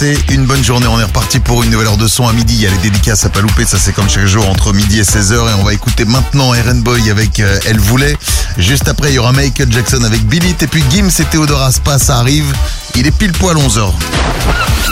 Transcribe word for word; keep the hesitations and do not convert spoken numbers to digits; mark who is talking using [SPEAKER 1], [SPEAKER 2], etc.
[SPEAKER 1] passez une bonne journée. On est reparti pour une nouvelle heure de son à midi. Il y a les dédicaces à pas louper, ça c'est comme chaque jour entre midi et seize heures. Et on va écouter maintenant Eren Boy avec euh, Elle voulait. Juste après, il y aura Michael Jackson avec Beat It. Et puis Gims et Theodora Spa, ça arrive. Il est pile poil onze heures.